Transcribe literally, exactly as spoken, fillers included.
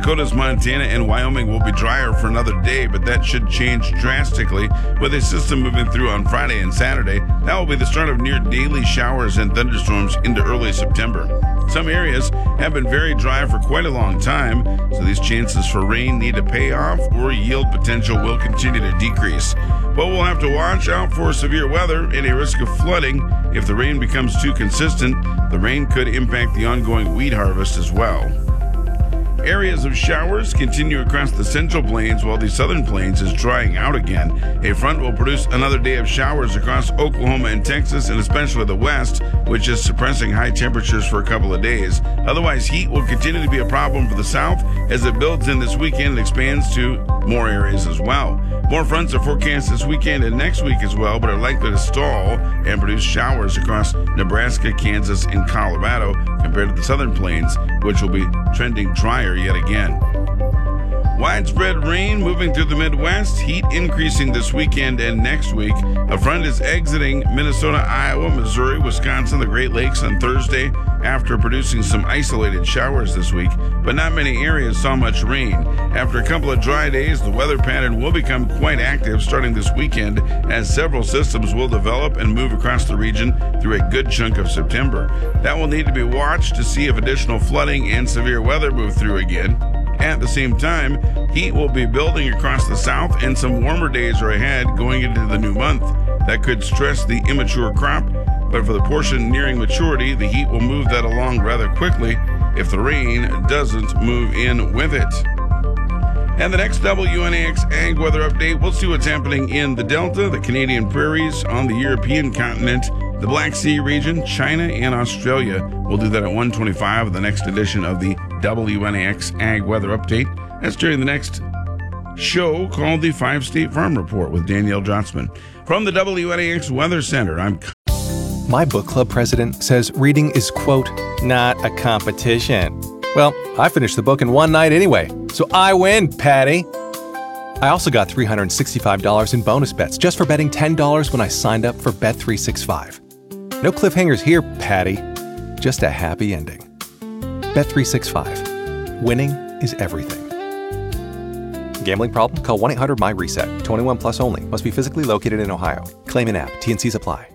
Dakotas, Montana, and Wyoming will be drier for another day, but that should change drastically with a system moving through on Friday and Saturday. That will be the start of near daily showers and thunderstorms into early September. Some areas have been very dry for quite a long time, so these chances for rain need to pay off or yield potential will continue to decrease. But we'll have to watch out for severe weather and a risk of flooding. If the rain becomes too consistent, the rain could impact the ongoing wheat harvest as well. Areas of showers continue across the Central Plains while the Southern Plains is drying out again. A front will produce another day of showers across Oklahoma and Texas, and especially the West, which is suppressing high temperatures for a couple of days. Otherwise, heat will continue to be a problem for the South as it builds in this weekend and expands to more areas as well. More fronts are forecast this weekend and next week as well, but are likely to stall and produce showers across Nebraska, Kansas, and Colorado compared to the Southern Plains, which will be trending drier yet again. Widespread rain moving through the Midwest, heat increasing this weekend and next week. A front is exiting Minnesota, Iowa, Missouri, Wisconsin, the Great Lakes on Thursday after producing some isolated showers this week, but not many areas saw much rain. After a couple of dry days, the weather pattern will become quite active starting this weekend as several systems will develop and move across the region through a good chunk of September. That will need to be watched to see if additional flooding and severe weather move through again. At the same time, heat will be building across the south and some warmer days are ahead going into the new month. That could stress the immature crop, but for the portion nearing maturity, the heat will move that along rather quickly if the rain doesn't move in with it. And the next W N A X Ag Weather Update, we'll see what's happening in the Delta, the Canadian Prairies, on the European continent, the Black Sea region, China, and Australia. We'll do that at one twenty-five of the next edition of the W N A X Ag Weather Update. That's during the next show called the Five State Farm Report with Danielle Jotzman. From the W N A X Weather Center, I'm... My book club president says reading is, quote, not a competition. Well, I finished the book in one night anyway, so I win, Patty. I also got three hundred sixty-five dollars in bonus bets just for betting ten dollars when I signed up for Bet three sixty-five. No cliffhangers here, Patty. Just a happy ending. Bet three sixty-five. Winning is everything. Gambling problem? Call one eight hundred M Y RESET. twenty-one plus only. Must be physically located in Ohio. Claim in app. T and Cs apply.